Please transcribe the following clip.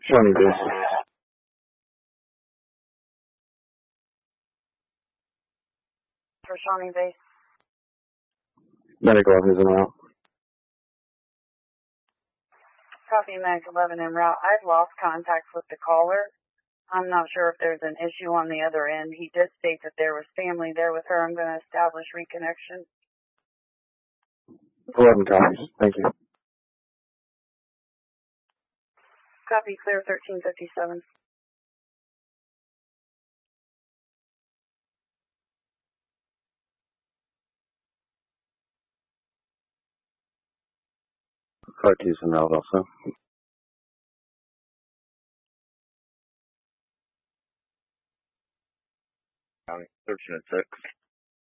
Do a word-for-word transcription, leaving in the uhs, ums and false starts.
Shawnee base. For Shawnee base. Medical officer en route. Copy Medic eleven en route. I've lost contact with the caller. I'm not sure if there's an issue on the other end. He did state that there was family there with her. I'm going to establish reconnection. eleven copies. Thank you. Copy, clear thirteen fifty-seven. Car two's en route also. County, thirteen and six.